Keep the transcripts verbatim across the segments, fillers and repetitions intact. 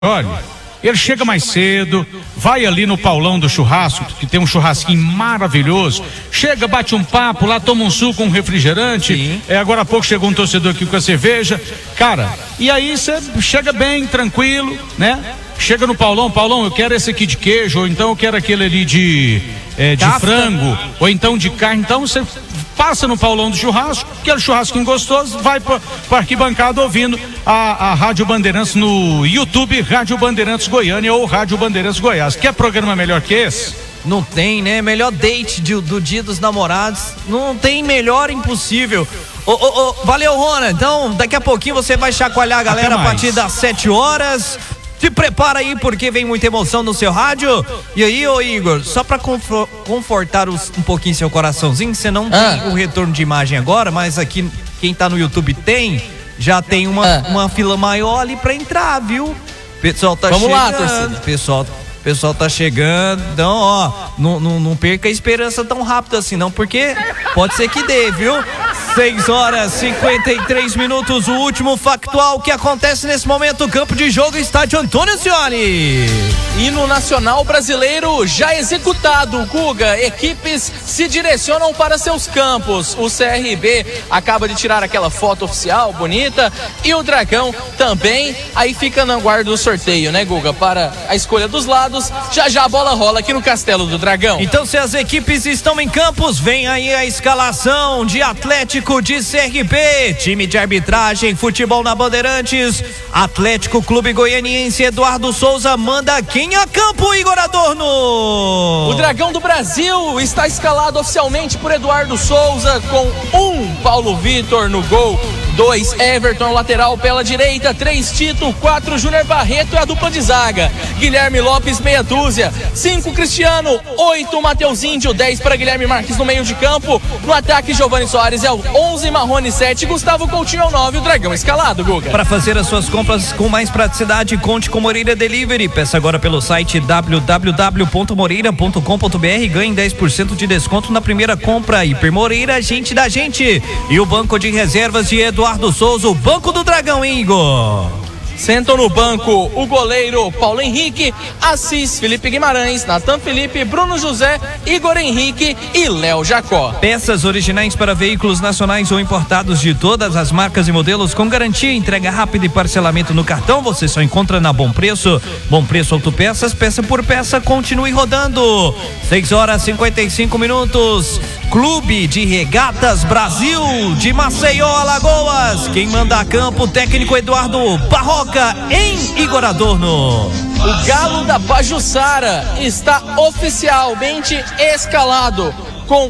Olha, ele chega mais cedo, vai ali no Paulão do Churrasco, que tem um churrasquinho maravilhoso, chega, bate um papo lá, toma um suco, um refrigerante. É, agora há pouco chegou um torcedor aqui com a cerveja, cara, e aí você chega bem, tranquilo, né? Chega no Paulão, Paulão, eu quero esse aqui de queijo, ou então eu quero aquele ali de, é, de frango, ou então de carne. Então você passa no Paulão do Churrasco, aquele churrasquinho gostoso, vai para a arquibancada ouvindo a, a Rádio Bandeirantes no YouTube, Rádio Bandeirantes Goiânia ou Rádio Bandeirantes Goiás. Quer programa melhor que esse? Não tem, né? Melhor date de, do Dia dos Namorados. Não tem, melhor impossível. Ô, ô, ô, valeu, Rona. Então, daqui a pouquinho você vai chacoalhar a galera a partir das sete horas. Se prepara aí, porque vem muita emoção no seu rádio. E aí, ô Igor, só pra confortar os, um pouquinho seu coraçãozinho, você não ah. tem o retorno de imagem agora, mas aqui quem tá no YouTube tem, já tem uma, ah. uma fila maior ali pra entrar, viu? Pessoal tá Vamos chegando. lá, torcida. Pessoal, pessoal tá chegando. Então, ó, não, não, não perca a esperança tão rápido assim, não, porque pode ser que dê, viu? seis horas e cinquenta e três minutos, o último factual que acontece nesse momento, campo de jogo, estádio Antônio Scioli. Hino nacional brasileiro já executado, Guga, equipes se direcionam para seus campos, o C R B acaba de tirar aquela foto oficial, bonita, e o Dragão também, aí fica no aguardo do sorteio, né, Guga, para a escolha dos lados, já já a bola rola aqui no Castelo do Dragão. Então, se as equipes estão em campos, vem aí a escalação de Atlético de C R B, time de arbitragem, futebol na Bandeirantes, Atlético Clube Goianiense, Eduardo Souza manda quem a campo, Igor Adorno? O Dragão do Brasil está escalado oficialmente por Eduardo Souza com um Paulo Vitor no gol, dois Everton lateral pela direita, três Tito, quatro Júnior Barreto e a dupla de zaga, Guilherme Lopes meia dúzia, cinco Cristiano, oito Matheus Índio, dez para Guilherme Marques no meio de campo, no ataque Giovani Soares é o onze, Marrone sete, Gustavo Coutinho é o nove, o Dragão escalado, Guga. Para fazer as suas compras com mais praticidade, conte com Moreira Delivery, peça agora pelo site w w w ponto moreira ponto com ponto b r, ganhe dez por cento de desconto na primeira compra. Hiper Moreira, gente da gente. E o banco de reservas de Eduardo Souza, o banco do Dragão, hein, Igor? Sentam no banco o goleiro Paulo Henrique, Assis, Felipe Guimarães, Natan Felipe, Bruno José, Igor Henrique e Léo Jacó. Peças originais para veículos nacionais ou importados de todas as marcas e modelos com garantia, entrega rápida e parcelamento no cartão, você só encontra na Bom Preço. Bom Preço Autopeças, peça por peça, continue rodando. seis horas e cinquenta e cinco minutos. Clube de Regatas Brasil de Maceió, Alagoas. Quem manda a campo, técnico Eduardo Barroca em Igor Adorno. O Galo da Pajuçara está oficialmente escalado com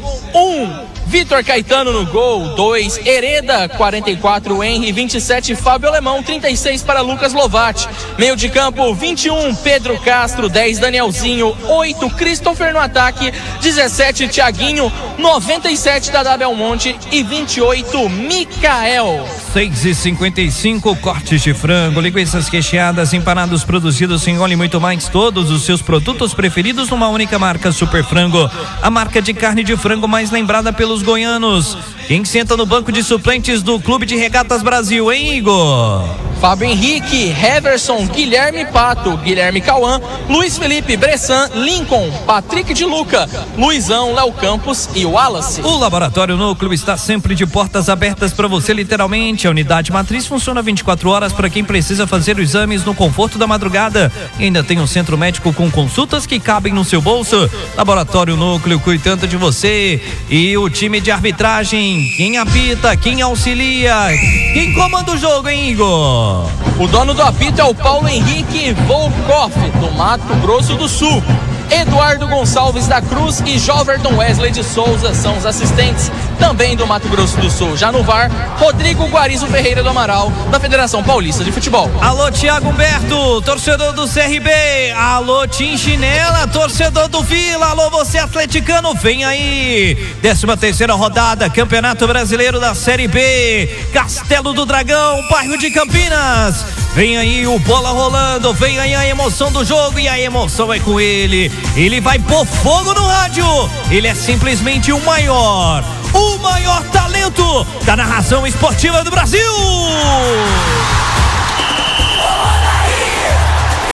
um Vitor Caetano no gol, dois Hereda, quarenta e quatro Henry, vinte e sete Fábio Alemão, trinta e seis para Lucas Lovatti. Meio de campo, vinte e um Pedro Castro, dez Danielzinho, oito Christopher no ataque, dezessete Thiaguinho, noventa e sete Dadá Belmonte e vinte e oito Micael. seis e cinquenta e cinco, cortes de frango, linguiças recheadas, empanados produzidos sem óleo e muito mais, todos os seus produtos preferidos numa única marca, Super Frango, a marca de carne de frango mais lembrada pelos goianos. Quem senta no banco de suplentes do Clube de Regatas Brasil, hein, Igor? Fábio Henrique, Heverson, Guilherme Pato, Guilherme Cauã, Luiz Felipe, Bressan, Lincoln, Patrick de Luca, Luizão, Léo Campos e Wallace. O Laboratório Núcleo está sempre de portas abertas para você, literalmente. A unidade matriz funciona vinte e quatro horas para quem precisa fazer os exames no conforto da madrugada. E ainda tem um centro médico com consultas que cabem no seu bolso. Laboratório Núcleo cuidando de você. E o time de arbitragem, quem apita, quem auxilia, quem comanda o jogo, hein, Igor? O dono do apito é o Paulo Henrique Volkoff, do Mato Grosso do Sul. Eduardo Gonçalves da Cruz e Joverton Wesley de Souza são os assistentes, também do Mato Grosso do Sul. Já no V A R, Rodrigo Guarizo Ferreira do Amaral, da Federação Paulista de Futebol. Alô, Thiago Humberto, torcedor do C R B. Alô, Tim Chinela, torcedor do Vila. Alô, você atleticano, vem aí. décima terceira rodada, Campeonato Brasileiro da Série B. Castelo do Dragão, bairro de Campinas. Vem aí o bola rolando, vem aí a emoção do jogo e a emoção é com ele. Ele vai pôr fogo no rádio. Ele é simplesmente o maior, o maior talento da narração esportiva do Brasil.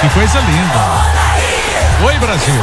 Que coisa linda. Oi, Brasil.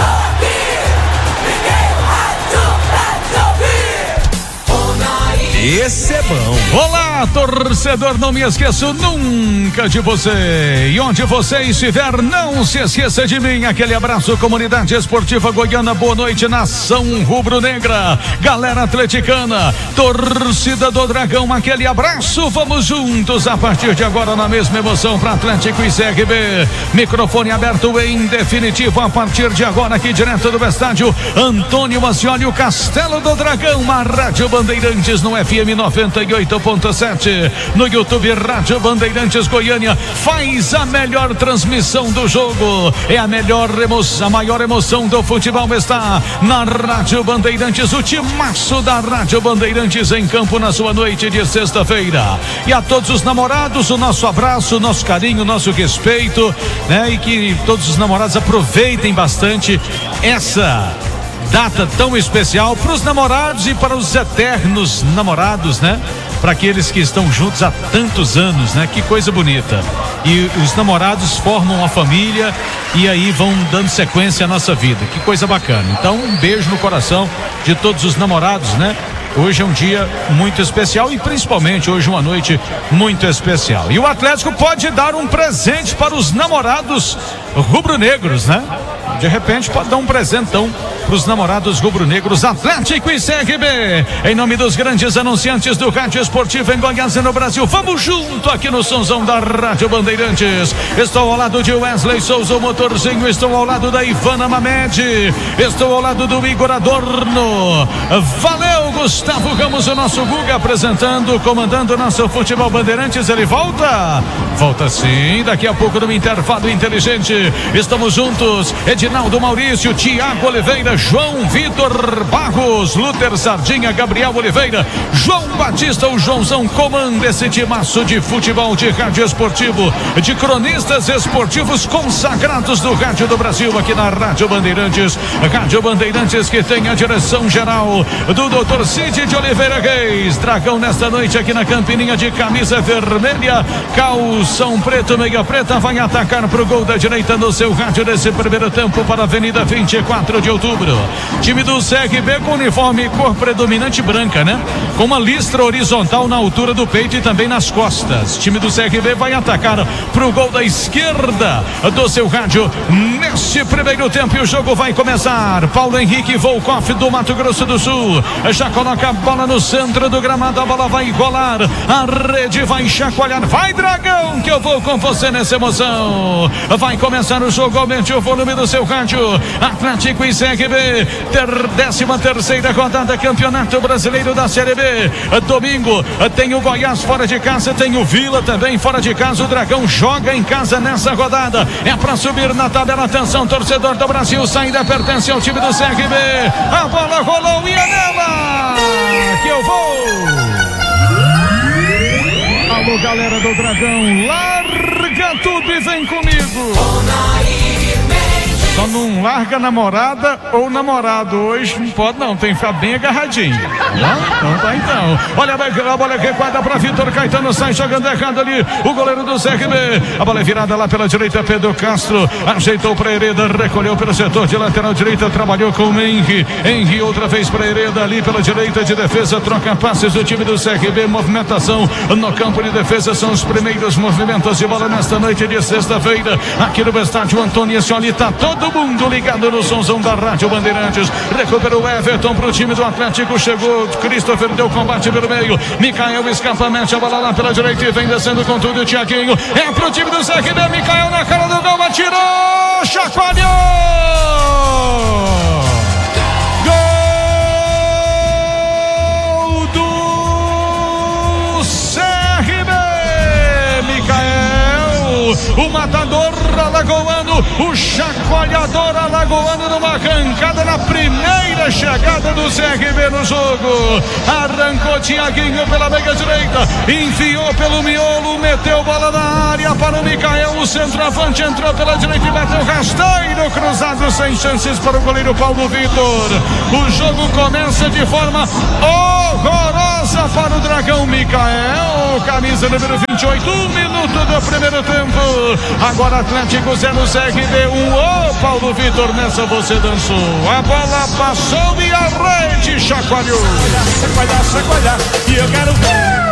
Esse é bom. Olá, torcedor, não me esqueço nunca de você. E onde você estiver, não se esqueça de mim. Aquele abraço, comunidade esportiva goiana. Boa noite, nação rubro-negra, galera atleticana, torcida do Dragão. Aquele abraço, vamos juntos a partir de agora na mesma emoção para Atlético e C R B. Microfone aberto em definitivo a partir de agora aqui direto do estádio Antônio Ascioli, o Castelo do Dragão, uma Rádio Bandeirantes no F M noventa e oito ponto sete, no YouTube Rádio Bandeirantes Goiânia. Faz a melhor transmissão do jogo, é a melhor emoção, a maior emoção do futebol está na Rádio Bandeirantes, o timaço da Rádio Bandeirantes em campo na sua noite de sexta-feira. E a todos os namorados, o nosso abraço, o nosso carinho, o nosso respeito, né? E que todos os namorados aproveitem bastante essa data tão especial para os namorados e para os eternos namorados, né? Para aqueles que estão juntos há tantos anos, né? Que coisa bonita. E os namorados formam a família e aí vão dando sequência à nossa vida. Que coisa bacana. Então, um beijo no coração de todos os namorados, né? Hoje é um dia muito especial e principalmente hoje uma noite muito especial. E o Atlético pode dar um presente para os namorados rubro-negros, né? De repente pode dar um presentão para os namorados rubro-negros. Atlético e C R B, em nome dos grandes anunciantes do rádio esportivo em Goiás e no Brasil. Vamos junto aqui no Sonzão da Rádio Bandeirantes. Estou ao lado de Wesley Souza, o motorzinho. Estou ao lado da Ivana Mamed. Estou ao lado do Igor Adorno. Valeu, Gustavo Ramos, o nosso Guga, apresentando, comandando o nosso futebol Bandeirantes. Ele volta? Volta sim, daqui a pouco no intervalo inteligente. Estamos juntos, Edinaldo Maurício, Tiago Oliveira, João Vitor Barros, Lúter Sardinha, Gabriel Oliveira, João Batista, o Joãozão comanda esse timaço de futebol, de rádio esportivo, de cronistas esportivos consagrados do rádio do Brasil, aqui na Rádio Bandeirantes. Rádio Bandeirantes que tem a direção geral do doutor Cid de Oliveira Reis. Dragão nesta noite aqui na Campininha de camisa vermelha, calção preto, meia preta, vai atacar pro gol da direita no seu rádio nesse primeiro tempo para a Avenida vinte e quatro de outubro. Time do C R B com uniforme cor predominante branca, né? Com uma listra horizontal na altura do peito e também nas costas. Time do C R B vai atacar pro gol da esquerda do seu rádio neste primeiro tempo e o jogo vai começar. Paulo Henrique Volkoff do Mato Grosso do Sul já coloca a bola no centro do gramado, a bola vai rolar, a rede vai chacoalhar. Vai, Dragão, que eu vou com você nessa emoção. Vai começar o jogo, aumente o volume do seu rádio. Atlético e C R B, ter, décima terceira rodada, Campeonato Brasileiro da Série B. Domingo tem o Goiás fora de casa, tem o Vila também fora de casa. O Dragão joga em casa nessa rodada. É para subir na tabela. Atenção, torcedor do Brasil, saída pertence ao time do C R B. A bola rolou e é nela que eu vou. Alô, galera do Dragão, larga tudo e vem comigo. Só não larga namorada ou namorado. Hoje não pode não, tem que ficar bem agarradinho. Tá? Então tá então. Olha a bola recuada para Vitor Caetano, sai jogando errado ali o goleiro do C R B. A bola é virada lá pela direita, Pedro Castro ajeitou para Hereda, recolheu pelo setor de lateral direita, trabalhou com o Henry. Henry outra vez para Hereda ali pela direita de defesa, troca passes do time do C R B, movimentação no campo de defesa, são os primeiros movimentos de bola nesta noite de sexta-feira aqui no estádio Antônio Ascioli. Tá todo Todo mundo ligado no Sonzão da Rádio Bandeirantes. Recuperou o Everton pro time do Atlético. Chegou Christopher, deu combate pelo meio. Mikael escapa, mete a bola lá pela direita e vem descendo com tudo. O Thiaguinho é pro time do C R B. Mikael na cara do gol, atirou, chacoalhou. Gol do C R B. Mikael, o matador alagoano, o chacoalhador alagoano numa arrancada na primeira chegada do C R B no jogo. Arrancou Thiaguinho pela meia direita, enfiou pelo miolo, meteu bola na área para o Mikael, o centroavante entrou pela direita e bateu rasteiro cruzado sem chances para o goleiro Paulo Vitor. O jogo começa de forma horrorosa. passa para o Dragão Micael, camisa número vinte e oito, um minuto do primeiro tempo. Agora Atlético zero, C R B um. Ô, Paulo Vitor, nessa você dançou. A bola passou e a rede chacoalhou. Chacoalhar, chacoalhar, e eu quero ver.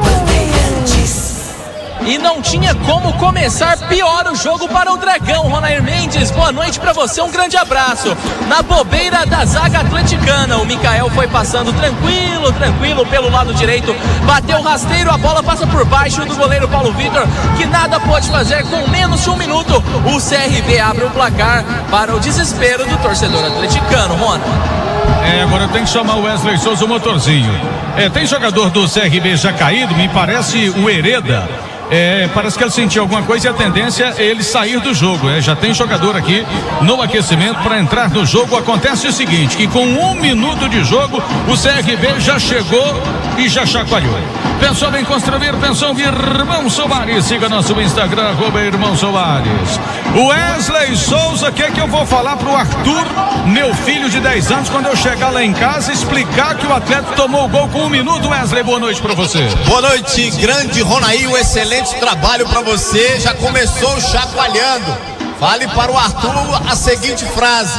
E não tinha como começar pior o jogo para o Dragão. Ronair Mendes, boa noite para você, um grande abraço. Na bobeira da zaga atleticana, o Micael foi passando tranquilo, tranquilo pelo lado direito, bateu rasteiro, a bola passa por baixo do goleiro Paulo Vitor, que nada pôde fazer. Com menos de um minuto, o C R B abre o placar para o desespero do torcedor atleticano, Rona. É, agora tem que chamar o Wesley Souza, o motorzinho. É, tem jogador do C R B já caído, me parece o Hereda. É, parece que ele sentiu alguma coisa e a tendência é ele sair do jogo. É, já tem jogador aqui no aquecimento para entrar no jogo. Acontece o seguinte, que com um minuto de jogo o C R B já chegou e já chacoalhou. Pensou em construir, pensou em Irmão Soares. Siga nosso Instagram, arroba Irmão Soares. O Wesley Souza, que é que eu vou falar pro Arthur, meu filho de dez anos, quando eu chegar lá em casa, explicar que o Atlético tomou o gol com um minuto. Wesley, boa noite para você. Boa noite, grande Ronair, um excelente trabalho para você. Já começou chacoalhando. Fale para o Arthur a seguinte frase: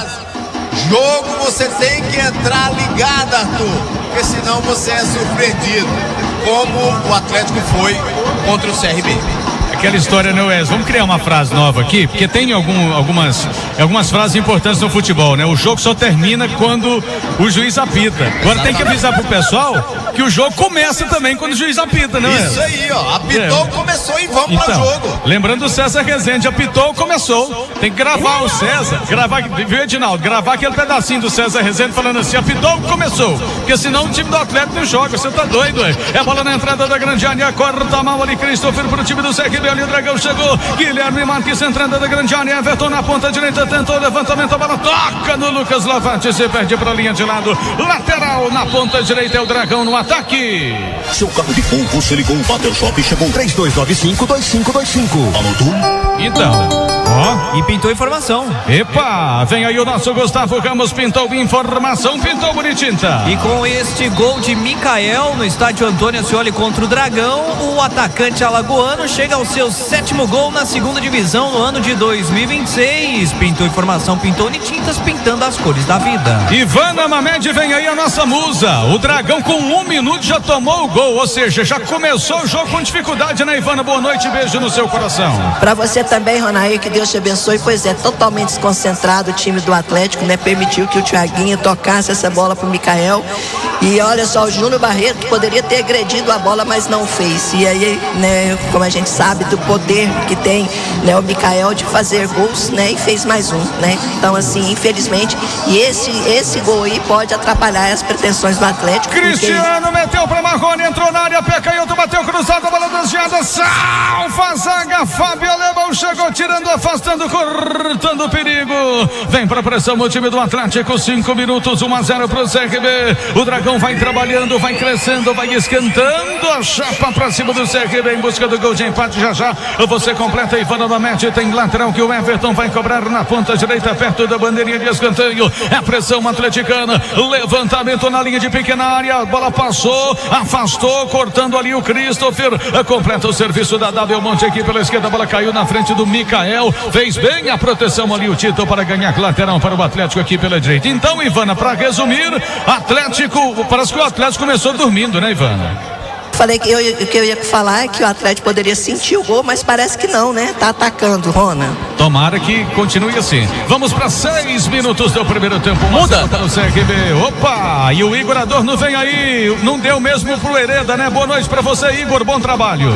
jogo você tem que entrar ligado, Arthur, porque senão você é surpreendido, como o Atlético foi contra o C R B. Aquela história, né, Wes? Vamos criar uma frase nova aqui, porque tem algum, algumas, algumas frases importantes no futebol, né? O jogo só termina quando o juiz apita. Agora tem que avisar pro pessoal que o jogo começa também quando o juiz apita, né, Wes? Isso aí, ó. Apitou, é. Começou e vamos então, para o jogo. Lembrando o César Rezende, apitou, começou. Tem que gravar o César, gravar, viu, Edinaldo? Gravar aquele pedacinho do César Rezende falando assim, apitou, começou. Porque senão o time do Atlético não joga, você tá doido, é? É a bola na entrada da grande área, corta a mão ali, Christopher pro time do C R B. Ali o Dragão chegou, Guilherme Marques entrando da grande área, Everton na ponta direita, tentou levantamento, a bola toca no Lucas Lavati, se perde para a linha de lado, lateral na ponta direita, é o Dragão no ataque. Seu carro de fogo se ligou, o Bater Shop chegou. Três dois nove cinco, dois cinco dois cinco. Anotou? Então, ó. E pintou informação. Epa, vem aí o nosso Gustavo Ramos, pintou informação, pintou bonitinta. E com este gol de Micael no estádio Antônio Ascioli contra o Dragão, o atacante alagoano chega ao seu sétimo gol na segunda divisão no ano de dois mil e vinte e seis. Pintou informação, pintou Unitintas, pintando as cores da vida. Ivana Mamed, vem aí a nossa musa. O Dragão com um minuto já tomou o gol, ou seja, já começou o jogo com dificuldade, né, Ivana? Boa noite, beijo no seu coração. Pra você também, Ronair, que Deus te abençoe. Pois é, totalmente desconcentrado o time do Atlético, né? Permitiu que o Thiaguinho tocasse essa bola pro Micael. E olha só, o Júnior Barreto que poderia ter agredido a bola, mas não fez. E aí, né, como a gente sabe do poder que tem, né, o Micael de fazer gols, né, e fez mais um, né? Então, assim, infelizmente, e esse, esse gol aí pode atrapalhar as pretensões do Atlético. Cristiano porque... meteu pra Marrone, entrou na área, pé canhoto, bateu cruzado, a bola desviada, salva a zaga, Fábio Alemão chegou tirando, afastando, cortando o perigo. Vem pra pressão o time do Atlético, cinco minutos, um a zero pro C R B. O Dragão vai trabalhando, vai crescendo, vai esquentando a chapa pra cima do C R B em busca do gol de empate. Já já você completa, Ivana Mamete, tem lateral que o Everton vai cobrar na ponta direita, perto da bandeirinha de escanteio. É a pressão atleticana, levantamento na linha de pequena área, a bola passou, afastou, cortando ali o Christopher, completa o serviço da W Monte aqui pela esquerda, a bola caiu na frente do Micael, fez bem a proteção ali o Tito para ganhar lateral para o Atlético aqui pela direita. Então, Ivana, para resumir, Atlético, parece que o Atlético começou dormindo, né, Ivana? Falei que eu, que eu ia falar é que o Atlético poderia sentir o gol, mas parece que não, né? Tá atacando, Rona. Tomara que continue assim. Vamos para seis minutos do primeiro tempo. Muda para o C R B. Opa! E o Igor Adorno vem aí. Não deu mesmo pro Hereda, né? Boa noite para você, Igor. Bom trabalho.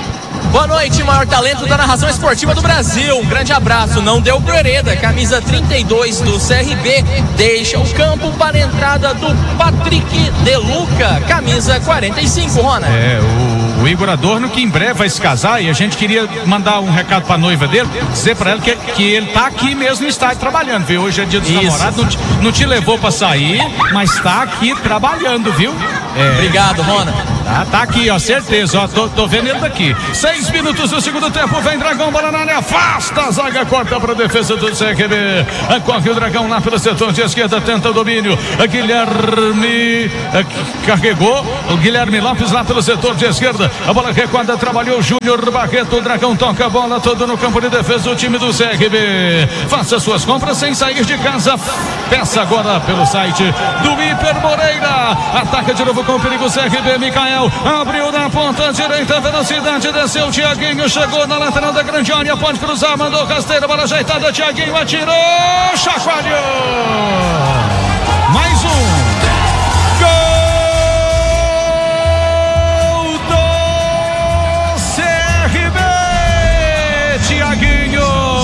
Boa noite, maior talento da narração esportiva do Brasil. Um grande abraço. Não deu pro Hereda, camisa trinta e dois do C R B. Deixa o campo para a entrada do Patrick De Luca, camisa quarenta e cinco, Rona. É, o, o Igor Adorno, que em breve vai se casar, e a gente queria mandar um recado pra noiva dele, dizer pra ela que, que ele tá aqui mesmo no estádio trabalhando, viu? Hoje é dia dos namorados, não te, não te levou pra sair, mas tá aqui trabalhando, viu? É. Obrigado, Rona. Ah, tá aqui, ó, certeza, ó, tô, tô vendo ele daqui. Seis minutos do segundo tempo, vem Dragão, bola na área, afasta a zaga, corta pra defesa do C R B. Corre o Dragão lá pelo setor de esquerda, tenta o domínio. Guilherme carregou, o Guilherme Lopes lá pelo setor de esquerda. A bola recuada, trabalhou o Júnior Barreto. O Dragão toca a bola todo no campo de defesa do time do C R B. Faça suas compras sem sair de casa. Peça agora pelo site do Hiper Moreira. Ataca de novo com o perigo C R B. Micael abriu na ponta direita, velocidade, desceu o Thiaguinho, chegou na lateral da grande área, pode cruzar, mandou rasteira, bola ajeitada, Thiaguinho atirou, chacoalhou. Mais um. Gol do C R B. Thiaguinho.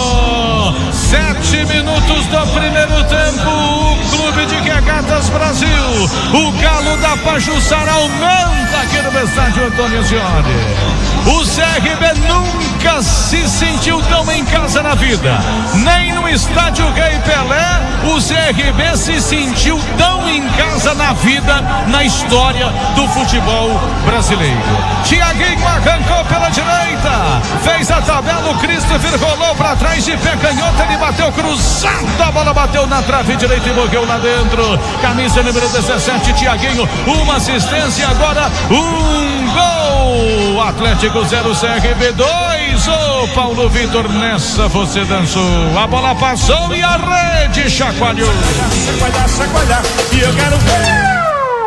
Sete minutos do primeiro tempo. O Clube de Regatas Brasil, o Galo da Pajuçara aumenta aqui no estádio Antônio Scioli. O C R B nunca se sentiu tão em casa na vida. Nem no estádio Rei Pelé o C R B se sentiu tão em casa na vida, na história do futebol brasileiro. Thiaguinho arrancou pela direita, fez a tabela, o Christopher rolou para trás de pé canhoto, ele bateu cruzado, a bola bateu na trave direita e morreu lá dentro. Camisa número dezessete, Thiaguinho, uma assistência, agora um gol. Atlético zero, C R B dois. Ô oh, Paulo Vitor, nessa você dançou. A bola passou e a rede chacoalhou. Chacoalhar, chacoalhar, e eu quero ver.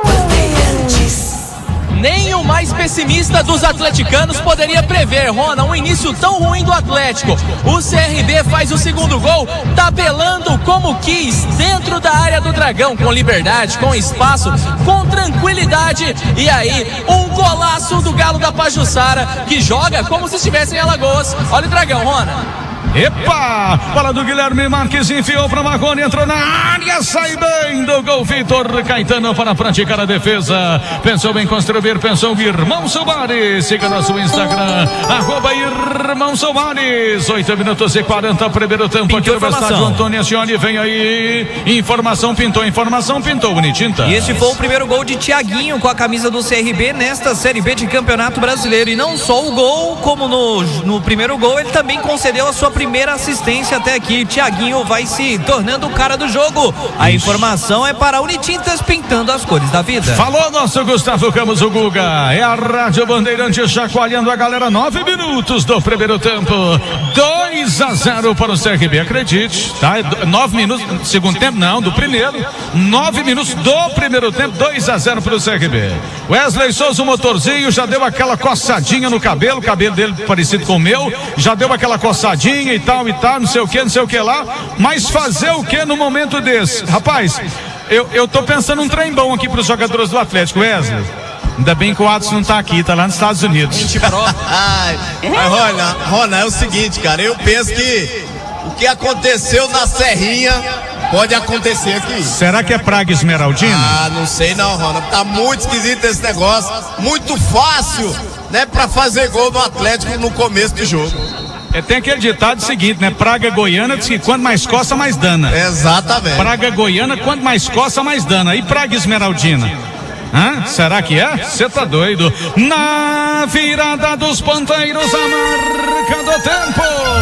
Nem o mais pessimista dos atleticanos poderia prever, Rona, um início tão ruim do Atlético. O C R B faz o segundo gol, tabelando como quis, dentro da área do Dragão, com liberdade, com espaço, com tranquilidade. E aí, um golaço do Galo da Pajuçara, que joga como se estivesse em Alagoas. Olha o Dragão, Rona. Epa! Bola do Guilherme Marques, enfiou para Marconi, entrou na área, sai bem do gol. Vitor Caetano para praticar a defesa. Pensou em construir, pensou o Irmão Soares. Siga nosso Instagram, arroba Irmão Soares. oito minutos e quarenta, primeiro tempo aqui no estádio Antônio Scioli. Vem aí, informação pintou, informação pintou, Bonitinta. E este foi o primeiro gol de Thiaguinho com a camisa do C R B nesta Série B de Campeonato Brasileiro. E não só o gol, como no, no primeiro gol, ele também concedeu a sua primeira assistência até aqui. Thiaguinho vai se tornando o cara do jogo. A informação é para a Unitintas, pintando as cores da vida. Falou nosso Gustavo Campos, o Guga. É a Rádio Bandeirante chacoalhando a galera. Nove minutos do primeiro tempo. dois a zero para o C R B, acredite, tá? Nove minutos, segundo tempo não, do primeiro. Nove minutos do primeiro tempo, dois a zero para o C R B. Wesley Souza, o motorzinho, já deu aquela coçadinha no cabelo, o cabelo dele parecido com o meu, já deu aquela coçadinha e tal e tal, não sei o que, não sei o que lá, mas fazer o que no momento desse? Rapaz, eu, eu tô pensando um trem bom aqui para os jogadores do Atlético, Wesley. Ainda bem que o Adson não tá aqui, tá lá nos Estados Unidos. Mas Rona, Rona, é o seguinte, cara, eu penso que o que aconteceu na Serrinha pode acontecer aqui. Será que é praga esmeraldina? Ah, não sei não, Rona, tá muito esquisito esse negócio, muito fácil, né, pra fazer gol no Atlético no começo do jogo. É, tem aquele ditado seguinte, né? Praga goiana diz que quanto mais coça, mais dana. Exatamente. Praga goiana, quanto mais coça, mais dana. E praga esmeraldina? Hã? Será que é? Você tá doido? Na virada dos ponteiros, a marca do tempo.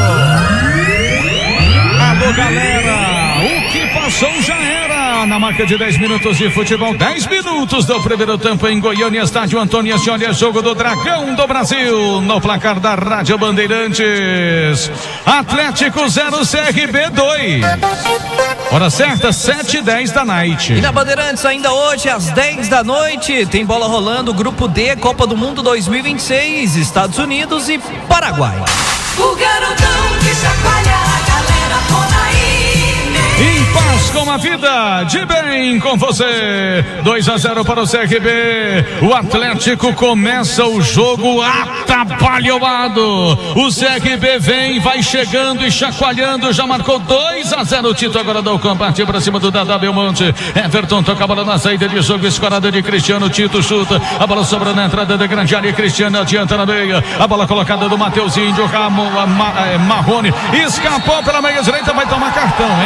Alô, galera. O que passou já era. Na marca de dez minutos de futebol, dez minutos do primeiro tempo em Goiânia, estádio Antônio Scioli, jogo do Dragão do Brasil, no placar da Rádio Bandeirantes. Atlético zero, C R B dois. Hora certa, sete e dez da noite. E na Bandeirantes, ainda hoje, às dez da noite, tem bola rolando, Grupo D, Copa do Mundo dois mil e vinte e seis, Estados Unidos e Paraguai. O garotão que chacoalha a galera toda aí. Em paz com a vida, de bem com você. dois a zero para o C R B. O Atlético começa o jogo atabalhoado. O C R B vem, vai chegando e chacoalhando. Já marcou dois a zero. O Tito agora dá o campo, partiu para cima do Dadá Belmonte. Everton toca a bola na saída de jogo, escorada de Cristiano. Tito chuta, a bola sobra na entrada da grande área. Cristiano adianta na meia. A bola colocada do Mateuzinho, Ramo, a, a, a Marrone. Escapou pela meia direita, vai tomar cartão, hein?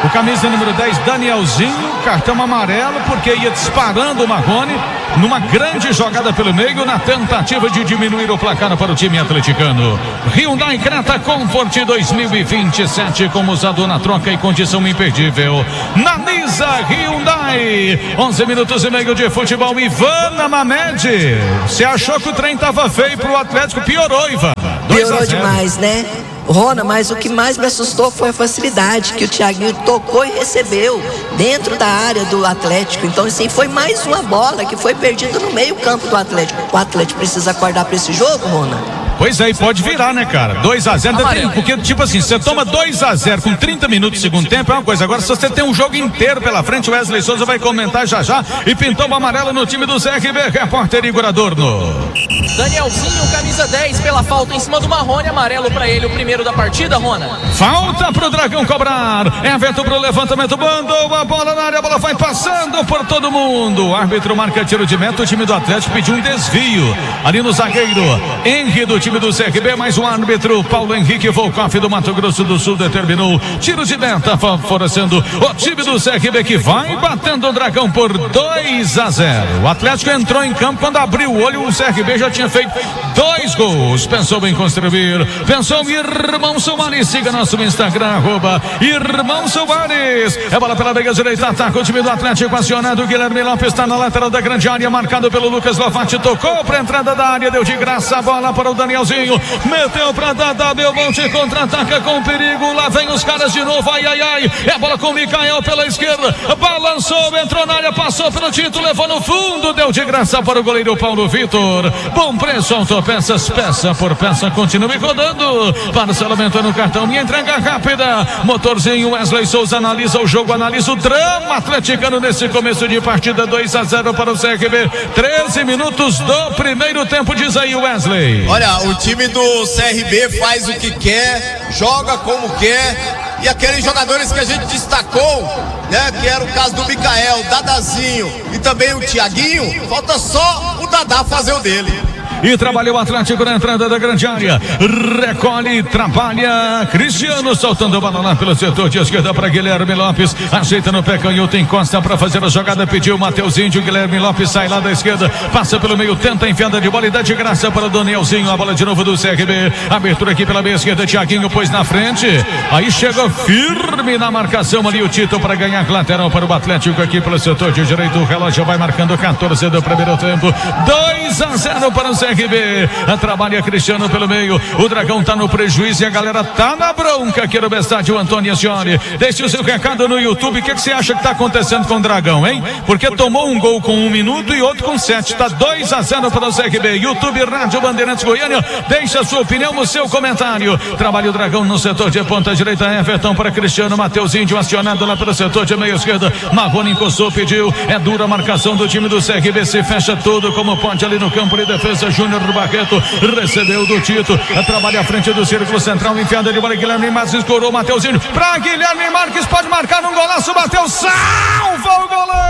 O camisa número dez, Danielzinho, cartão amarelo, porque ia disparando o Marrone numa grande jogada pelo meio, na tentativa de diminuir o placar para o time atleticano. Hyundai Creta Comfort dois mil e vinte e sete, como usado na troca e condição imperdível. Na Nisa Hyundai, onze minutos e meio de futebol. Ivana Mamed, você achou que o trem tava feio pro Atlético? Piorou, Ivan. Piorou demais, né? Rona, mas o que mais me assustou foi a facilidade que o Thiaguinho tocou e recebeu dentro da área do Atlético. Então, assim, foi mais uma bola que foi perdida no meio campo do Atlético. O Atlético precisa acordar para esse jogo, Rona? Pois é, e pode virar, né, cara? dois a zero, porque, tipo assim, você toma dois a zero com trinta minutos do segundo tempo, é uma coisa. Agora, se você tem um jogo inteiro pela frente, o Wesley Souza vai comentar já já. E pintou o amarelo no time do C R B, repórter Igor Adorno. Danielzinho, camisa dez, pela falta em cima do Marrone, amarelo pra ele, o primeiro da partida, Rona. Falta pro Dragão cobrar. Everton pro levantamento, mandou a bola na área, a bola vai passando por todo mundo. O árbitro marca tiro de meta, o time do Atlético pediu um desvio ali no zagueiro Henry do time do C R B, mais um árbitro, Paulo Henrique Volkoff do Mato Grosso do Sul, determinou tiro de meta, favorecendo o time do C R B, que vai batendo o Dragão por dois a zero. O Atlético entrou em campo, quando abriu o olho, o C R B já tinha feito dois gols. Pensou em construir, pensou em Irmão Soares. Siga nosso Instagram, arroba Irmão Soares. É bola pela meia direita, ataca o time do Atlético, acionado. Guilherme Lopes está na lateral da grande área, marcado pelo Lucas Lovati, tocou para a entrada da área, deu de graça a bola para o Danielzinho, meteu para Dada Belmonte, contra-ataca com perigo, lá vem os caras de novo, ai, ai, ai, é a bola com o Mikael pela esquerda, balançou, entrou na área, passou pelo título, levou no fundo, deu de graça para o goleiro Paulo Vitor. Bom preço, autopeças, peça por peça, continue rodando, parcelamento no cartão e entrega rápida. Motorzinho, Wesley Souza analisa o jogo, analisa o drama atleticano nesse começo de partida. Dois a zero para o C R B, treze minutos do primeiro tempo, diz aí Wesley. Olha, o time do C R B faz o que quer, joga como quer, e aqueles jogadores que a gente destacou, né, que era o caso do Mikael, Dadazinho e também o Thiaguinho, falta só o Dadá fazer o dele. E trabalha o Atlético na entrada da grande área. Recolhe, trabalha Cristiano, soltando a bola lá pelo setor de esquerda para Guilherme Lopes. Ajeita no pé canhoto, encosta para fazer a jogada. Pediu o Matheus Índio. Guilherme Lopes sai lá da esquerda, passa pelo meio, tenta a enfiada de bola e dá de graça para o Danielzinho. A bola de novo do C R B. Abertura aqui pela meia esquerda. Thiaguinho pôs na frente. Aí chega firme na marcação ali o Tito para ganhar lateral para o Atlético aqui pelo setor de direito. O relógio vai marcando quatorze do primeiro tempo. dois a zero para o C R B. Trabalha Cristiano pelo meio. O Dragão tá no prejuízo e a galera tá na bronca aqui no estádio Antônio Ascioli. Deixe o seu recado no YouTube. O que, que você acha que tá acontecendo com o Dragão, hein? Porque tomou um gol com um minuto e outro com sete. Tá dois a zero para o C R B. YouTube, Rádio Bandeirantes Goiânia. Deixe a sua opinião no seu comentário. Trabalha o Dragão no setor de ponta direita. Everton para Cristiano. Matheus Índio acionado lá pelo setor de meia esquerda. Marrone encostou, pediu. É dura a marcação do time do C R B. Se fecha tudo como pode ali no campo de defesa. Júnior Barreto recebeu do Tito, trabalha à frente do círculo central, enfiada de bola. Guilherme Marques escorou, Mateuzinho para Guilherme Marques, pode marcar um golaço, bateu, salva o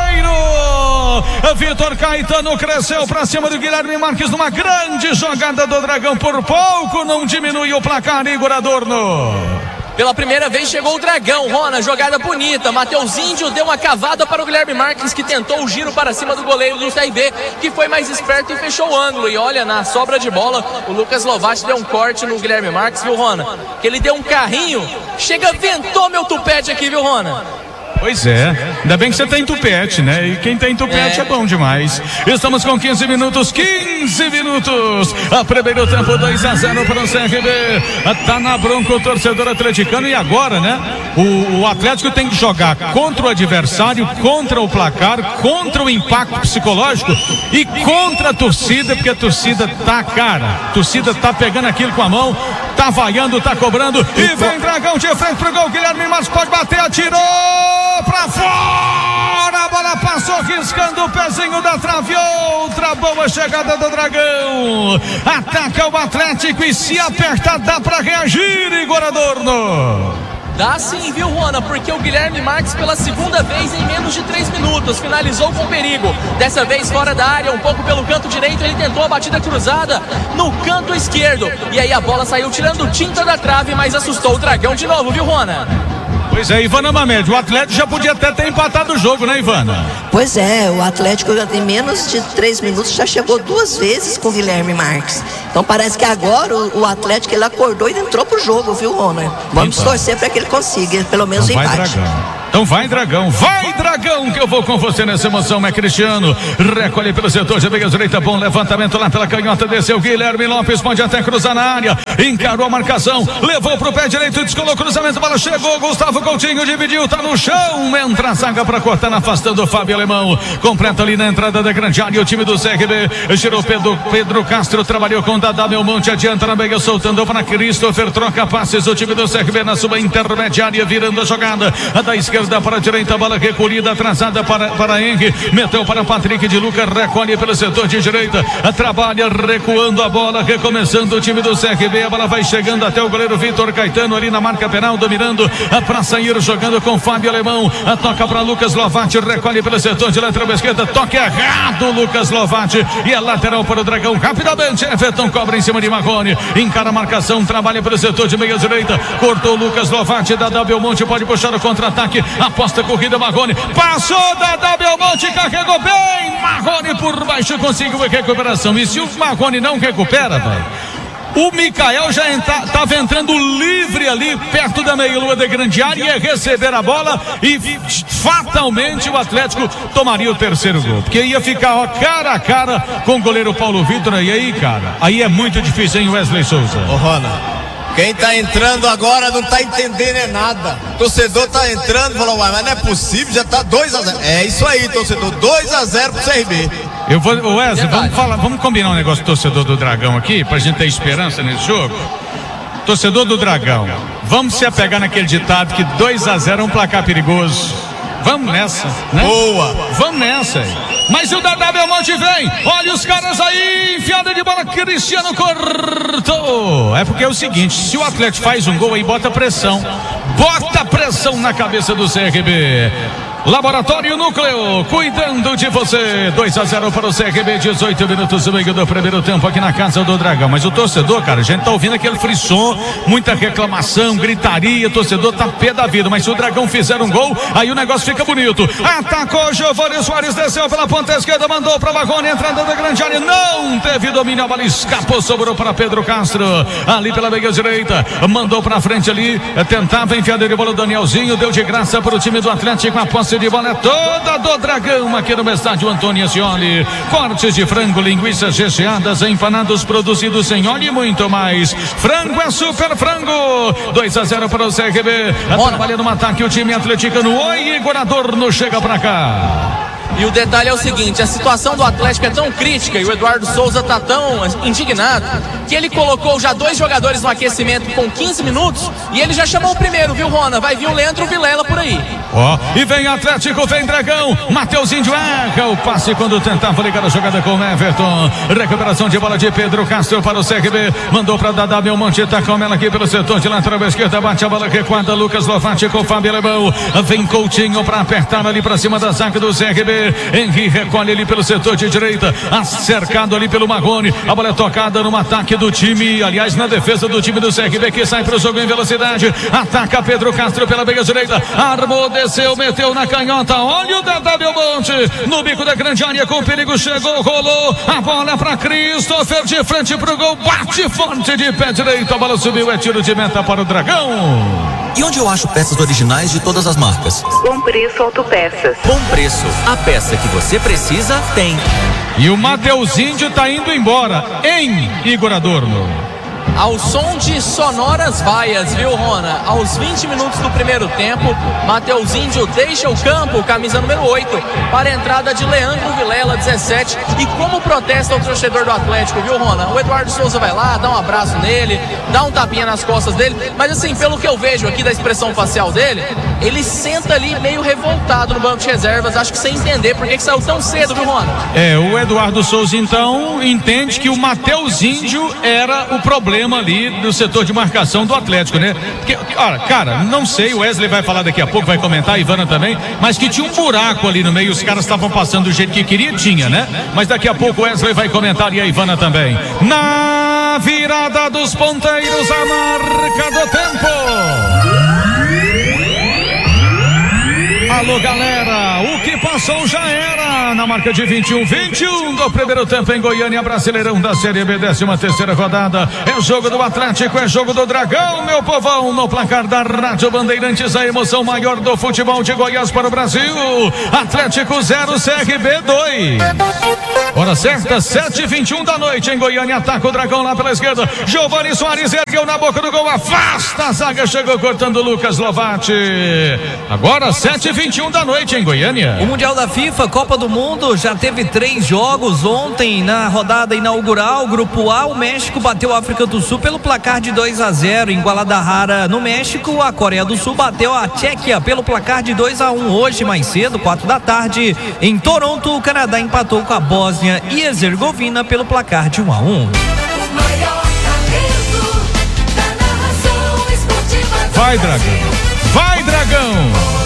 goleiro. Vitor Caetano cresceu para cima do Guilherme Marques numa grande jogada do Dragão, por pouco não diminui o placar, Igor Adorno. Pela primeira vez chegou o Dragão, Rona, jogada bonita. Matheus Índio deu uma cavada para o Guilherme Marques, que tentou o giro para cima do goleiro do C R B, que foi mais esperto e fechou o ângulo. E olha, na sobra de bola, o Lucas Lovati deu um corte no Guilherme Marques, viu, Rona? Que ele deu um carrinho, chega, ventou meu tupete aqui, viu, Rona? Pois é, ainda bem que você tem tupete, né? E quem tem tupete é, é bom demais. Estamos com quinze minutos, quinze minutos. A primeiro tempo, dois a zero para o C R B. Tá na bronca o torcedor atleticano. E agora, né? O, o Atlético tem que jogar contra o adversário, contra o placar, contra o impacto psicológico e contra a torcida, porque a torcida tá cara. A torcida tá pegando aquilo com a mão, tá vaiando, tá cobrando. E vem Dragão de frente pro gol. Guilherme Marques pode bater, atirou pra fora, a bola passou riscando o pezinho da trave. Outra boa chegada do Dragão. Ataca o Atlético e se apertar dá pra reagir, Igor Adorno. Dá sim, viu, Rona? Porque o Guilherme Marques pela segunda vez em menos de três minutos finalizou com perigo. Dessa vez fora da área, um pouco pelo canto direito, ele tentou a batida cruzada no canto esquerdo. E aí a bola saiu tirando tinta da trave, mas assustou o Dragão de novo, viu, Rona? Pois é, Ivana Mamed, o Atlético já podia até ter empatado o jogo, né, Ivana? Pois é, o Atlético em menos de três minutos já chegou duas vezes com o Guilherme Marques. Então parece que agora o, o Atlético ele acordou e entrou pro jogo, viu, Ronald? Vamos então. torcer para que ele consiga, pelo menos o então vai, empate. Dragão. Então vai, Dragão, vai, Dragão, que eu vou com você nessa emoção, é Cristiano. Recolhe pelo setor de meia direita, bom levantamento lá pela canhota, desceu Guilherme Lopes, pode até cruzar na área, encarou a marcação, levou pro pé direito, descolou o cruzamento, bola chegou, Gustavo Coutinho dividiu, tá no chão, entra a zaga pra cortar, afastando o Fábio Alemão, completa ali na entrada da grande área, o time do C R B, girou Pedro, Pedro Castro, trabalhou com Dadá Belmonte, adianta na meia, soltando para Christopher, troca passes, o time do C R B na sua intermediária, virando a jogada, a da esquerda para a direita, bola recolhida, atrasada para, para Henry, meteu para Patrick de Lucas, recolhe pelo setor de direita, trabalha recuando a bola, recomeçando o time do C R B, a bola vai chegando até o goleiro Vitor Caetano ali na marca penal, dominando para sair, jogando com Fábio Alemão, a toca para Lucas Lovati, recolhe pelo setor de lateral esquerda, toque errado, Lucas Lovati, e a lateral para o Dragão, rapidamente, Everton cobra em cima de Marrone, encara a marcação, trabalha pelo setor de meia direita, cortou Lucas Lovati, Dadá Belmonte pode puxar o contra-ataque, aposta a corrida, Marrone, passou, Dadá Belmonte, carregou bem, Marrone por baixo, conseguiu a recuperação, e se o Marrone não recupera, velho, o Micael já estava entrando livre ali perto da meia-lua da grande área, ia receber a bola e fatalmente o Atlético tomaria o terceiro gol, porque ia ficar ó, cara a cara com o goleiro Paulo Vitor, e aí, cara, aí é muito difícil, hein, Wesley Souza? Ô, Rona, quem tá entrando agora não tá entendendo é nada. O torcedor tá entrando e falou, mas não é possível, já tá dois a zero. É isso aí, torcedor, dois a zero pro C R B. Eu vou, Wesley, vamos falar, vamos combinar um negócio do torcedor do Dragão aqui, pra gente ter esperança nesse jogo. Torcedor do Dragão, vamos se apegar naquele ditado que dois a zero é um placar perigoso. Vamos nessa, né? Boa! Vamos nessa aí. Mas o Dadá Belmonte vem, olha os caras aí, enfiada de bola, Cristiano cortou. É porque é o seguinte, se o Atlético faz um gol aí, bota pressão, bota pressão na cabeça do C R B. Laboratório Núcleo, cuidando de você. dois a zero para o C R B, dezoito minutos no meio do primeiro tempo aqui na casa do Dragão. Mas o torcedor, cara, a gente tá ouvindo aquele frisson, muita reclamação, gritaria, o torcedor tá pé da vida. Mas se o Dragão fizer um gol, aí o negócio fica bonito. Atacou Giovanni Soares, desceu pela ponta esquerda, mandou para Marrone, entrada da grande área, não teve domínio, a bola escapou, sobrou para Pedro Castro, ali pela meia direita, mandou para frente ali, tentava enfiada de bola o Danielzinho, deu de graça para o time do Atlético, a posse de bola é toda do Dragão aqui no estádio Antônio Ascioli. Cortes de frango, linguiças recheadas, empanados produzidos sem óleo e muito mais. Frango é super frango. dois a zero para o C R B. Trabalhando no ataque o time atleticano. Oi, Igor Adorno chega pra cá. E o detalhe é o seguinte, a situação do Atlético é tão crítica e o Eduardo Souza tá tão indignado que ele colocou já dois jogadores no aquecimento com quinze minutos e ele já chamou o primeiro, viu, Rona? Vai vir o Leandro Vilela por aí. Ó, oh, e vem Atlético, vem Dragão, Mateuzinho erra o passe quando tentava ligar a jogada com o Everton. Recuperação de bola de Pedro Castro para o C R B, mandou para Dadá Belmonte, tá com ela aqui pelo setor de lateral esquerda, bate a bola recuada, Lucas Lovati com o Fábio Alemão, vem Coutinho para apertar ali para cima da zaga do C R B. Henry recolhe ali pelo setor de direita, cercado ali pelo Marrone, a bola é tocada no ataque do time, aliás na defesa do time do C R B que sai para o jogo em velocidade, ataca Pedro Castro pela meia direita, armou, desceu, meteu na canhota, olha o Dadá Belmonte, no bico da grande área com perigo, chegou, rolou, a bola para Christopher de frente pro gol, bate forte de pé direito, a bola subiu, é tiro de meta para o Dragão. E onde eu acho peças originais de todas as marcas? Bom Preço Autopeças. Bom Preço, a peça que você precisa tem. E o Mateuzinho tá indo embora, hein, Igor Adorno? Ao som de sonoras vaias, viu, Rona? Aos vinte minutos do primeiro tempo, Mateuzinho deixa o campo, camisa número oito, para a entrada de Leandro Vilela, dezessete. E como protesta o torcedor do Atlético, viu, Rona? O Eduardo Souza vai lá, dá um abraço nele, dá um tapinha nas costas dele. Mas assim, pelo que eu vejo aqui da expressão facial dele, ele senta ali meio revoltado no banco de reservas. Acho que sem entender por que saiu tão cedo, viu, Rona? É, o Eduardo Souza, então, entende que o Mateuzinho era o problema ali do setor de marcação do Atlético, né? Porque, olha, cara, não sei, o Wesley vai falar daqui a pouco, vai comentar, a Ivana também, mas que tinha um buraco ali no meio, os caras estavam passando do jeito que queria, tinha, né? Mas daqui a pouco o Wesley vai comentar e a Ivana também. Na virada dos ponteiros, a marca do tempo. Alô, galera, o que passou já era. Na marca de vinte e um, vinte e um do primeiro tempo em Goiânia, Brasileirão da Série B, décima terceira rodada. É jogo do Atlético, é jogo do Dragão, meu povão. No placar da Rádio Bandeirantes, a emoção maior do futebol de Goiás para o Brasil. Atlético zero, C R B dois. Hora certa, sete e vinte e um da noite em Goiânia. Ataca o Dragão lá pela esquerda. Giovani Soares ergueu na boca do gol, afasta a zaga, chegou cortando Lucas Lovati. Agora sete e vinte e um da noite em Goiânia. O Mundial da FIFA, Copa do Mundo, já teve três jogos ontem na rodada inaugural. Grupo A, o México bateu a África do Sul pelo placar de dois a zero em Guadalajara, no México. A Coreia do Sul bateu a Tchequia pelo placar de dois a um. Hoje, mais cedo, quatro da tarde, em Toronto, o Canadá empatou com a Bósnia e Herzegovina pelo placar de um a um. Vai, Dragão! Vai, Dragão!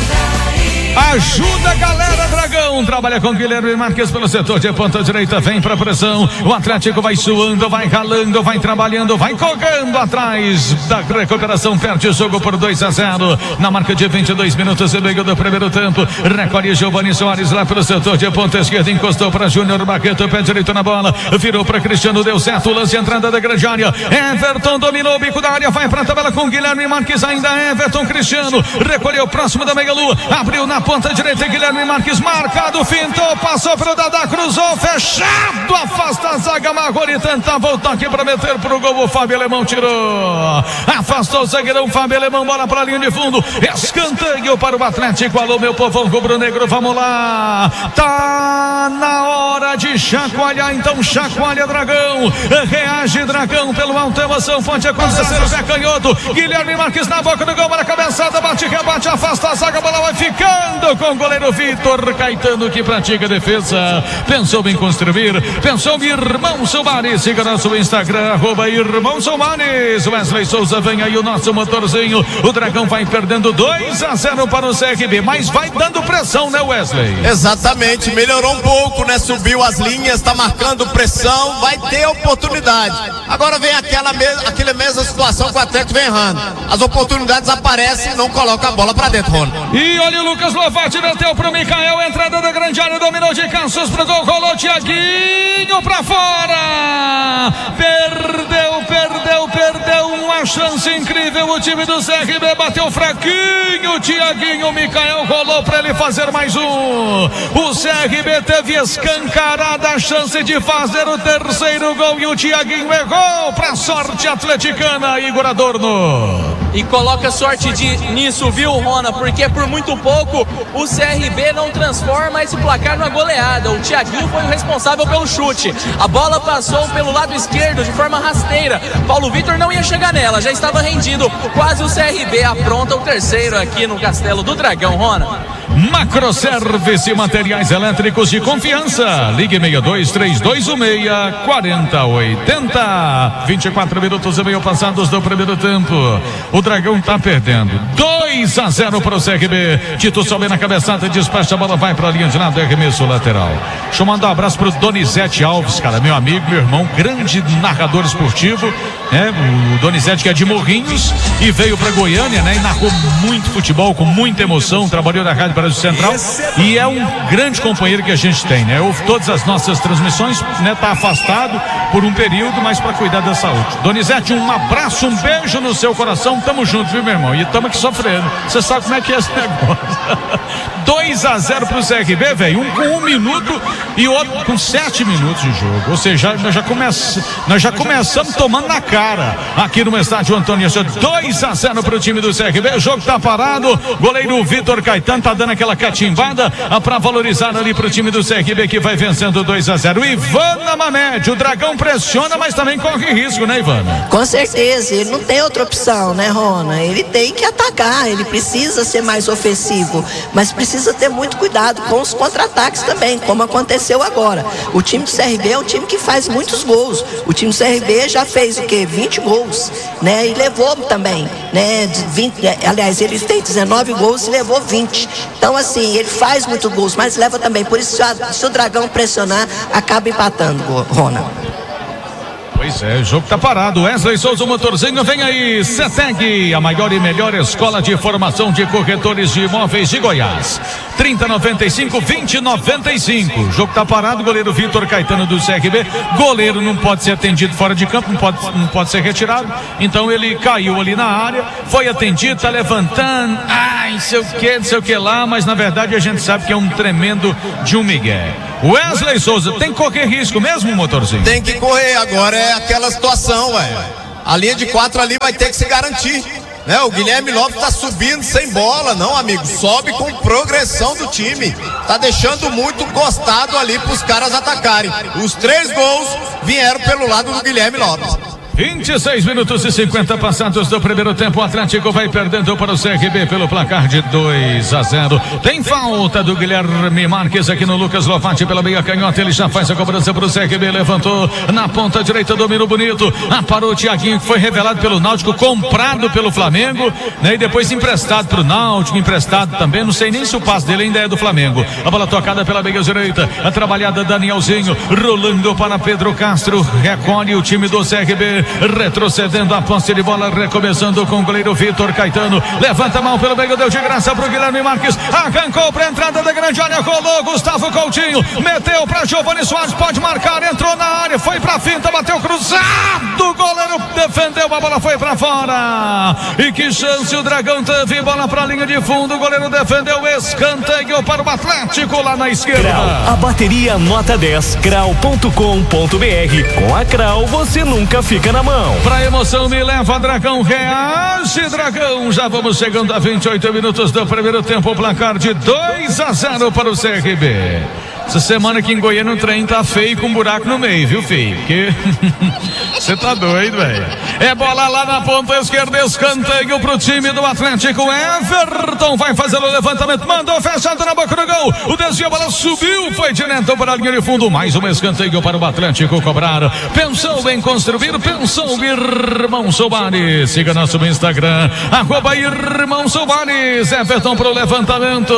Ajuda a galera, Dragão. Trabalha com Guilherme Marques pelo setor de ponta direita. Vem pra pressão. O Atlético vai suando, vai ralando, vai trabalhando, vai correndo atrás da recuperação. Perde o jogo por dois a zero. Na marca de vinte e dois minutos e meio do primeiro tempo. Recolhe Giovani Soares lá pelo setor de ponta esquerda. Encostou para Júnior Barreto. Pé direito na bola. Virou para Cristiano. Deu certo. Lance entrada da grande área. Everton dominou o bico da área. Vai pra tabela com Guilherme Marques. Ainda Everton Cristiano. Recolheu próximo da meia-lua. Abriu na ponta direita, Guilherme Marques marcado, fintou, passou pro Dadá, cruzou, fechado, afasta a zaga, Marrone tenta voltar aqui para meter pro gol, o Fábio Alemão tirou, afastou o zagueirão Fábio Alemão, bola pra linha de fundo, escanteio para o Atlético. Alô, meu povão rubro-negro, vamos lá, tá na hora de chacoalhar, então chacoalha, Dragão, reage, Dragão, pelo alto, emoção, pode acontecer, o pé canhoto, Guilherme Marques na boca do gol, para a cabeçada, bate, rebate, afasta a zaga, a bola vai ficando com o goleiro Vitor Caetano, que pratica a defesa. Pensou em construir, pensou em Irmão Somares. Siga nosso Instagram, arroba Irmão Somares. Wesley Souza, vem aí o nosso motorzinho. O Dragão vai perdendo dois a zero para o C R B, mas vai dando pressão, né, Wesley? Exatamente, melhorou um pouco, né? Subiu as linhas, tá marcando pressão, vai ter oportunidade. Agora vem aquela mesma, aquela mesma situação que o Atlético vem errando. As oportunidades aparecem, não coloca a bola pra dentro, Rony. E olha o Lucas Lovati, meteu pro Micael, entrada da grande área, dominou de Cassius pro gol, rolou Thiaguinho pra fora, perdeu, perdeu, perdeu uma chance incrível, o time do C R B bateu fraquinho, Thiaguinho, o Micael rolou pra ele fazer mais um, o C R B teve escancarada a chance de fazer o terceiro gol e o Thiaguinho errou pra sorte atleticana, Igor Adorno. E coloca sorte de, nisso, viu, Rona? Porque por muito pouco o C R B não transforma esse placar numa goleada. O Thiaguinho foi o responsável pelo chute. A bola passou pelo lado esquerdo de forma rasteira. Paulo Vitor não ia chegar nela, já estava rendido. Quase o C R B apronta o terceiro aqui no Castelo do Dragão, Rona. Macroservice, materiais elétricos de confiança. Ligue seis dois três dois um seis quatro zero oito zero. vinte e quatro minutos e meio passados do primeiro tempo. O Dragão tá perdendo. dois a zero para o C R B. Tito sobe na cabeçada, despacha a bola, vai para a linha de lado, arremesso lateral. Deixa eu mandar um abraço pro Donizete Alves, cara, meu amigo, meu irmão, grande narrador esportivo, né? O Donizete, que é de Morrinhos e veio para Goiânia, né? E narrou muito futebol, com muita emoção, trabalhou na Rádio Brasil Central e é um grande companheiro que a gente tem, né? Ouve todas as nossas transmissões, né? Tá afastado por um período, mas para cuidar da saúde. Donizete, um abraço, um beijo no seu coração, tamo junto, viu, meu irmão? E tamo aqui sofrendo. Você sabe como é que é esse negócio. dois a zero pro C R B, velho. Um com um minuto e outro com sete minutos de jogo. Ou seja, nós já, comece... nós já começamos tomando na cara aqui no estádio Antônio. dois a zero pro time do C R B. O jogo tá parado. Goleiro Vitor Caetano tá dando aquela catimbada para valorizar ali pro time do C R B, que vai vencendo dois a zero. Ivana Mamed, o Dragão pressiona, mas também corre risco, né, Ivana? Com certeza, ele não tem outra opção, né, Rona? Ele tem que atacar, ele precisa ser mais ofensivo, mas precisa ter muito cuidado com os contra-ataques também, como aconteceu agora. O time do C R B é um time que faz muitos gols. O time do C R B já fez o quê? vinte gols, né? E levou também, né? vinte, aliás, ele tem dezenove gols e levou vinte. Então, assim, ele faz muitos gols, mas leva também. Por isso, se o Dragão pressionar, acaba empatando, Rona. Pois é, o jogo tá parado. Wesley Souza, o motorzinho, vem aí. CETEG, a maior e melhor escola de formação de corretores de imóveis de Goiás. trinta noventa e cinco, vinte noventa e cinco. O jogo tá parado. Goleiro Vitor Caetano do C R B. Goleiro não pode ser atendido fora de campo, não pode, não pode ser retirado. Então ele caiu ali na área, foi atendido, tá levantando. Ai, não sei o que, não sei o que lá, mas na verdade a gente sabe que é um tremendo de um migué. Wesley Souza, tem que correr risco mesmo, motorzinho? Tem que correr, agora é aquela situação, velho. A linha de quatro ali vai ter que se garantir, né? O Guilherme Lopes tá subindo sem bola, não, amigo, sobe com progressão do time, tá deixando muito gostado ali pros caras atacarem. Os três gols vieram pelo lado do Guilherme Lopes. vinte e seis minutos e cinquenta passados do primeiro tempo. O Atlético vai perdendo para o C R B pelo placar de dois a zero. Tem falta do Guilherme Marques aqui no Lucas Lovati pela meia canhota. Ele já faz a cobrança para o C R B. Levantou na ponta direita, domínio bonito. Ah, parou o Thiaguinho, que foi revelado pelo Náutico, comprado pelo Flamengo, né? E depois emprestado para o Náutico, emprestado também. Não sei nem se o passe dele ainda é do Flamengo. A bola tocada pela meia direita. A trabalhada Danielzinho, rolando para Pedro Castro. Recolhe o time do C R B. Retrocedendo a posse de bola, recomeçando com o goleiro Vitor Caetano. Levanta a mão pelo meio, deu de graça pro Guilherme Marques. Arrancou pra entrada da grande área, rolou Gustavo Coutinho. Meteu pra Giovani Soares, pode marcar, entrou na área, foi pra finta, bateu cruzado. O goleiro defendeu, a bola foi pra fora. E que chance o Dragão teve, bola pra linha de fundo. O goleiro defendeu, escanteio para o Atlético lá na esquerda. Crau, a bateria nota dez, crau ponto com ponto br. Com a Crau você nunca fica na mão. Pra emoção me leva, Dragão, reage, Dragão. Já vamos chegando a vinte e oito minutos do primeiro tempo, placar de dois a zero para o C R B. Essa semana aqui em Goiânia o trem tá feio com um buraco no meio, viu, filho? Porque você tá doido, velho. É bola lá na ponta esquerda, escanteio pro time do Atlético. Everton vai fazer o levantamento, mandou fechado na boca do gol. O desvio, a bola subiu, foi direto para a linha de fundo. Mais um escanteio para o Atlético cobrar. Pensou em construir, pensou Irmão Soares. Siga nosso Instagram, arroba Irmão Soares. Everton pro levantamento.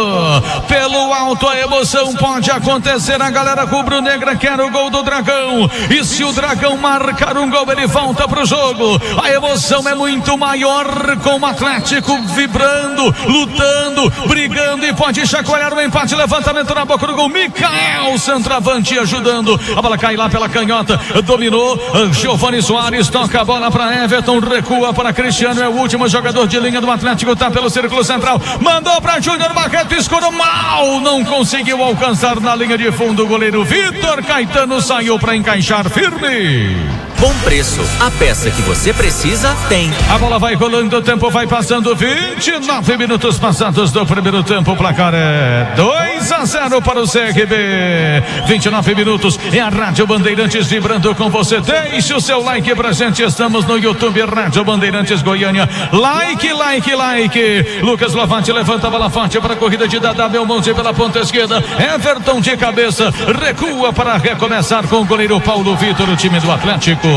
Pelo alto a emoção pode acontecer. A galera rubro-negra quer o gol do Dragão. E se o Dragão marcar um gol, ele volta pro jogo. A emoção é muito maior, com o Atlético vibrando, lutando, brigando e pode chacoalhar o empate. Levantamento na boca do gol. Mikael, centroavante, ajudando. A bola cai lá pela canhota. Dominou. Giovani Soares toca a bola para Everton. Recua para Cristiano. É o último jogador de linha do Atlético. Tá pelo círculo central. Mandou para Júnior Barreto. Escuro mal. Não conseguiu alcançar na linha de fundo. O goleiro Vitor Caetano saiu para encaixar firme. Bom preço, a peça que você precisa tem. A bola vai rolando, o tempo vai passando. Vinte e nove minutos passados do primeiro tempo. O placar é dois a zero para o C R B. vinte e nove minutos. É a Rádio Bandeirantes vibrando com você. Deixe o seu like pra gente. Estamos no YouTube, Rádio Bandeirantes Goiânia. Like, like, like. Lucas Lovati levanta a bola forte para a corrida de Dadá Belmonte pela ponta esquerda. Everton de cabeça, recua para recomeçar com o goleiro Paulo Vitor, o time do Atlético.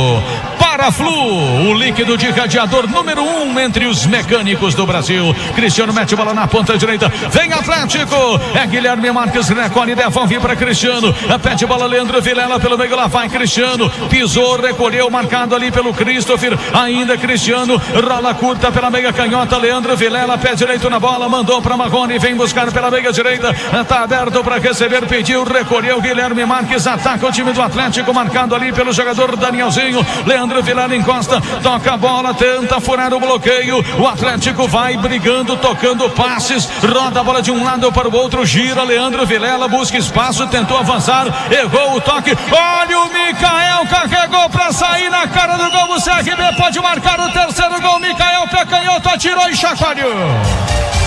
Paraflu, o líquido de radiador número um entre os mecânicos do Brasil. Cristiano mete bola na ponta direita, vem Atlético, é Guilherme Marques, recolhe, devolve para Cristiano, pede bola Leandro Vilela pelo meio, lá vai Cristiano, pisou, recolheu, marcado ali pelo Christopher, ainda Cristiano, rola curta pela meia canhota, Leandro Vilela, pé direito na bola, mandou para Marrone, vem buscar pela meia direita, tá aberto para receber, pediu, recolheu, Guilherme Marques, ataca o time do Atlético, marcado ali pelo jogador Danielzinho. Leandro Vilela encosta, toca a bola, tenta furar o bloqueio. O Atlético vai brigando, tocando passes, roda a bola de um lado para o outro, gira Leandro Vilela, busca espaço, tentou avançar, errou o toque. Olha o Mikael, carregou para sair na cara do gol. O C R B pode marcar o terceiro gol. Mikael, pé canhoto, atirou e chacoalhou.